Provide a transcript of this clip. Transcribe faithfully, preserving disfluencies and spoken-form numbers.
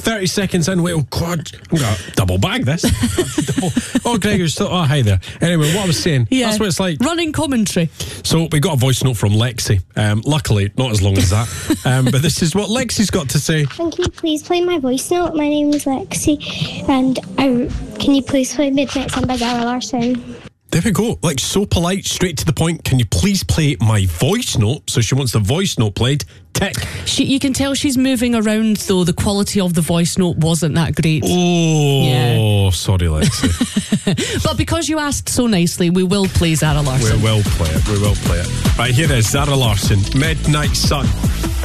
thirty seconds in, wait, oh God, I'm going to double bag this. double. Oh, Greg, you're still, oh, hi there. Anyway, what I was saying, Yeah. that's what it's like. Running commentary. So we got a voice note from Lexi. Um, luckily, not as long as that. Um, but this is what Lexi's got to say. Can you please play my voice note? My name is Lexi, and I, can you please play Midnight Sun by Zara Larsson? There we go. Like, so polite, straight to the point. Can you please play my voice note? So she wants the voice note played. Tick. She, you can tell she's moving around, though. The quality of the voice note wasn't that great. Oh, Yeah. sorry, Lexi. But because you asked so nicely, we will play Zara Larsson. We will play it. We will play it. Right, here is Zara Larsson, Midnight Sun.